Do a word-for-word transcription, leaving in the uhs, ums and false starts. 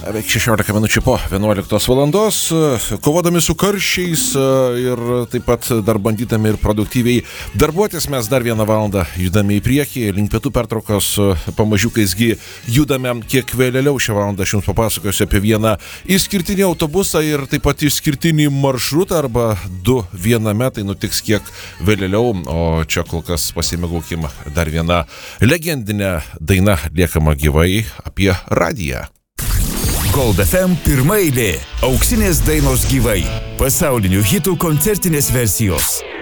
Beveik šešiolika minučių po vienuoliktos valandos, kovodami su karščiais ir taip pat dar bandydami ir produktyviai darbuotis, mes dar vieną valandą judame į priekį, link pietų pertraukos pamažiukaisgi judame kiek vėliau. Šią valandą aš jums papasakosiu apie vieną išskirtinį autobusą ir taip pat išskirtinį maršrutą arba du viename, tai nutiks kiek vėliau, o čia kol kas pasimėgaukim dar vieną legendinę dainą liekama gyvai apie radiją. Gold F M pirma eilė. Auksinės dainos gyvai. Pasaulinių hitų koncertinės versijos.